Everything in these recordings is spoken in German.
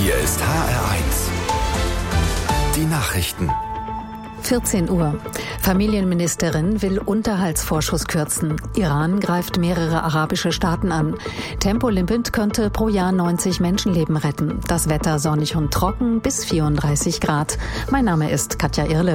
Hier ist HR1. Die Nachrichten. 14 Uhr. Familienministerin will Unterhaltsvorschuss kürzen. Iran greift mehrere arabische Staaten an. Tempolimit könnte pro Jahr 90 Menschenleben retten. Das Wetter sonnig und trocken bis 34 Grad. Mein Name ist Katja Irle.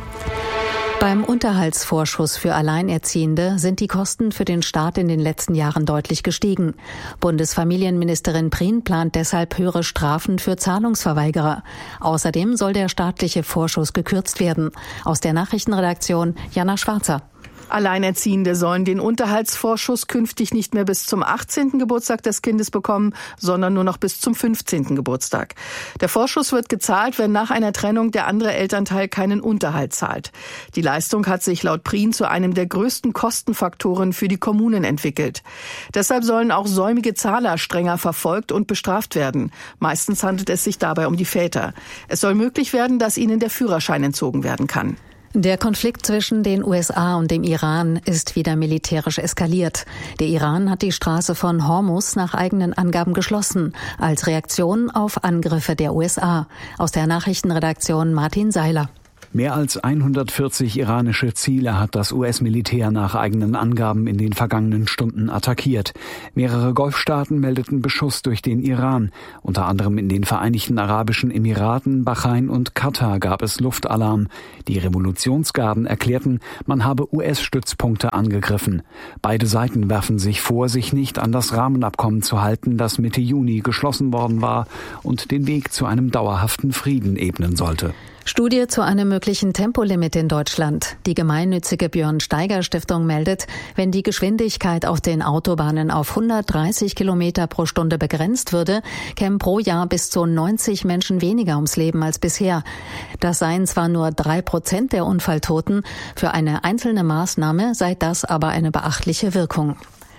Beim Unterhaltsvorschuss für Alleinerziehende sind die Kosten für den Staat in den letzten Jahren deutlich gestiegen. Bundesfamilienministerin Prien plant deshalb höhere Strafen für Zahlungsverweigerer. Außerdem soll der staatliche Vorschuss gekürzt werden. Aus der Nachrichtenredaktion Jana Schwarzer. Alleinerziehende sollen den Unterhaltsvorschuss künftig nicht mehr bis zum 18. Geburtstag des Kindes bekommen, sondern nur noch bis zum 15. Geburtstag. Der Vorschuss wird gezahlt, wenn nach einer Trennung der andere Elternteil keinen Unterhalt zahlt. Die Leistung hat sich laut Prien zu einem der größten Kostenfaktoren für die Kommunen entwickelt. Deshalb sollen auch säumige Zahler strenger verfolgt und bestraft werden. Meistens handelt es sich dabei um die Väter. Es soll möglich werden, dass ihnen der Führerschein entzogen werden kann. Der Konflikt zwischen den USA und dem Iran ist wieder militärisch eskaliert. Der Iran hat die Straße von Hormuz nach eigenen Angaben geschlossen, als Reaktion auf Angriffe der USA. Aus der Nachrichtenredaktion Martin Seiler. Mehr als 140 iranische Ziele hat das US-Militär nach eigenen Angaben in den vergangenen Stunden attackiert. Mehrere Golfstaaten meldeten Beschuss durch den Iran. Unter anderem in den Vereinigten Arabischen Emiraten, Bahrain und Katar gab es Luftalarm. Die Revolutionsgarden erklärten, man habe US-Stützpunkte angegriffen. Beide Seiten werfen sich vor, sich nicht an das Rahmenabkommen zu halten, das Mitte Juni geschlossen worden war und den Weg zu einem dauerhaften Frieden ebnen sollte. Studie zu einem möglichen Tempolimit in Deutschland. Die gemeinnützige Björn-Steiger-Stiftung meldet, wenn die Geschwindigkeit auf den Autobahnen auf 130 Kilometer pro Stunde begrenzt würde, kämen pro Jahr bis zu 90 Menschen weniger ums Leben als bisher. Das seien zwar nur 3% der Unfalltoten, für eine einzelne Maßnahme sei das aber eine beachtliche Wirkung.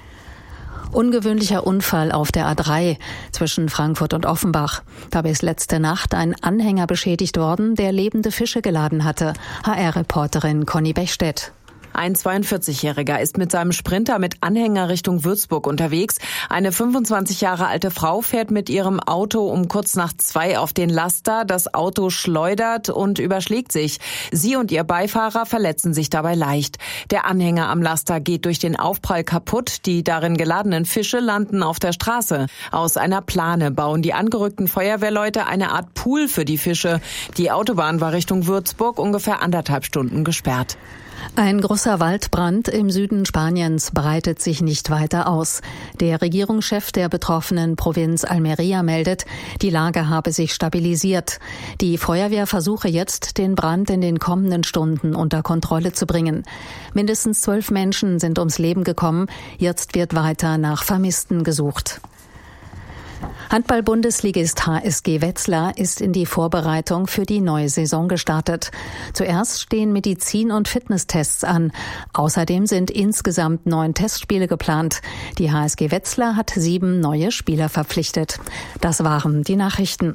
Ungewöhnlicher Unfall auf der A3 zwischen Frankfurt und Offenbach. Dabei ist letzte Nacht ein Anhänger beschädigt worden, der lebende Fische geladen hatte. HR-Reporterin Conny Bechstedt. Ein 42-Jähriger ist mit seinem Sprinter mit Anhänger Richtung Würzburg unterwegs. Eine 25 Jahre alte Frau fährt mit ihrem Auto um kurz nach 2 auf den Laster. Das Auto schleudert und überschlägt sich. Sie und ihr Beifahrer verletzen sich dabei leicht. Der Anhänger am Laster geht durch den Aufprall kaputt. Die darin geladenen Fische landen auf der Straße. Aus einer Plane bauen die angerückten Feuerwehrleute eine Art Pool für die Fische. Die Autobahn war Richtung Würzburg ungefähr 1,5 Stunden gesperrt. Ein großer Waldbrand im Süden Spaniens breitet sich nicht weiter aus. Der Regierungschef der betroffenen Provinz Almería meldet, die Lage habe sich stabilisiert. Die Feuerwehr versuche jetzt, den Brand in den kommenden Stunden unter Kontrolle zu bringen. Mindestens 12 Menschen sind ums Leben gekommen. Jetzt wird weiter nach Vermissten gesucht. Handball-Bundesligist HSG Wetzlar ist in die Vorbereitung für die neue Saison gestartet. Zuerst stehen Medizin- und Fitnesstests an. Außerdem sind insgesamt 9 Testspiele geplant. Die HSG Wetzlar hat 7 neue Spieler verpflichtet. Das waren die Nachrichten.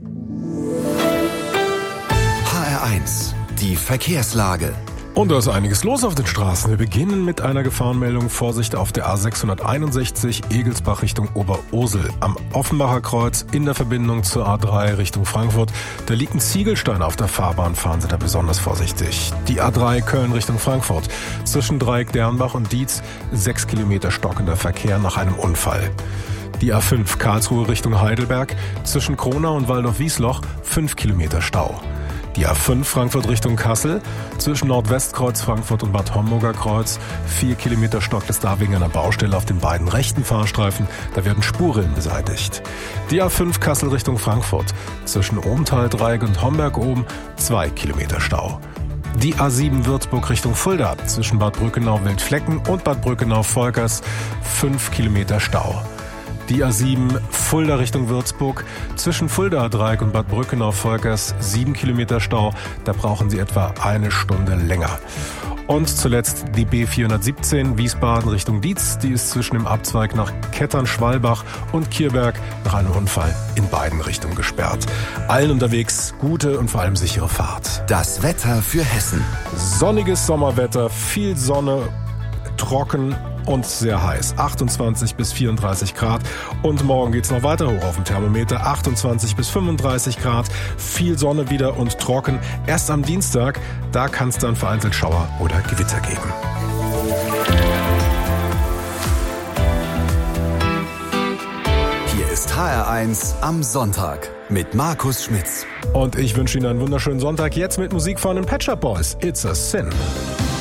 HR1, die Verkehrslage. Und da ist einiges los auf den Straßen. Wir beginnen mit einer Gefahrenmeldung. Vorsicht auf der A661 Egelsbach Richtung Oberursel. Am Offenbacher Kreuz in der Verbindung zur A3 Richtung Frankfurt. Da liegt ein Ziegelstein auf der Fahrbahn. Fahren Sie da besonders vorsichtig. Die A3 Köln Richtung Frankfurt. Zwischen Dreieck Dernbach und Dietz 6 Kilometer stockender Verkehr nach einem Unfall. Die A5 Karlsruhe Richtung Heidelberg. Zwischen Kronau und Waldorf-Wiesloch 5 Kilometer Stau. Die A5 Frankfurt Richtung Kassel, zwischen Nordwestkreuz Frankfurt und Bad Homburger Kreuz, 4 Kilometer Stock des da wegen einer Baustelle auf den beiden rechten Fahrstreifen, da werden Spurrillen beseitigt. Die A5 Kassel Richtung Frankfurt, zwischen Ohmtal-Dreieck und Homberg oben, 2 Kilometer Stau. Die A7 Würzburg Richtung Fulda, zwischen Bad Brückenau-Wildflecken und Bad Brückenau-Volkers, 5 Kilometer Stau. Die A7 Fulda Richtung Würzburg, zwischen Fulda-Dreieck und Bad Brückenau-Volkers 7 Kilometer Stau, da brauchen Sie etwa 1 Stunde länger. Und zuletzt die B417 Wiesbaden Richtung Dietz, die ist zwischen dem Abzweig nach Kettern-Schwalbach und Kierberg nach einem Unfall in beiden Richtungen gesperrt. Allen unterwegs gute und vor allem sichere Fahrt. Das Wetter für Hessen. Sonniges Sommerwetter, viel Sonne, trocken und sehr heiß. 28 bis 34 Grad. Und morgen geht's noch weiter hoch auf dem Thermometer. 28 bis 35 Grad. Viel Sonne wieder und trocken. Erst am Dienstag, da kann es dann vereinzelt Schauer oder Gewitter geben. Hier ist HR1 am Sonntag mit Markus Schmitz. Und ich wünsche Ihnen einen wunderschönen Sonntag. Jetzt mit Musik von den Pet Shop Boys. It's a Sin.